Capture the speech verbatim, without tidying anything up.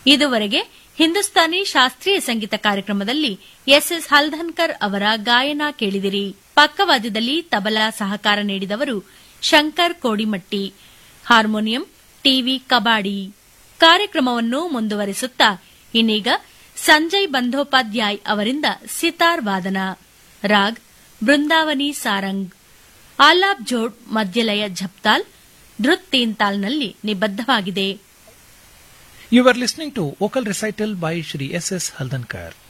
ಇದುವರೆಗೆ ಹಿಂದೂಸ್ತಾನಿ ಶಾಸ್ತ್ರೀಯ ಸಂಗೀತ ಕಾರ್ಯಕ್ರಮದಲ್ಲಿ ಎಸ್ ಎಸ್ ಹಲ್ದನ್ಕರ್ ಅವರ ಗಾಯನ ಕೇಳಿದಿರಿ. ಪಕ್ಕವಾದ್ಯದಲ್ಲಿ ತಬಲಾ ಸಹಕಾರ ನೀಡಿದವರು ಶಂಕರ್ ಕೋಡಿಮಟ್ಟಿ, ಹಾರ್ಮೋನಿಯಂ ಟಿವಿ ಕಬಾಡಿ. ಕಾರ್ಯಕ್ರಮವನ್ನು ಮುಂದುವರಿಸುತ್ತಾ ಇನ್ನೀಗ ಸಂಜಯ್ ಬಂಧೋಪಾಧ್ಯಾಯ್ ಅವರಿಂದ ಸಿತಾರ್ ವಾದನ. ರಾಗ್ ಬೃಂದಾವನಿ ಸಾರಂಗ್. ಆಲಾಪ್ ಜೋಡ್ ಮಧ್ಯಲಯ ಝಪ್ತಾಲ್, ಧೃತ್ ತೀನ್ತಾಲ್ನಲ್ಲಿ ನಿಬದ್ಧವಾಗಿದೆ. You were listening to vocal recital by Shri S S Haldankar.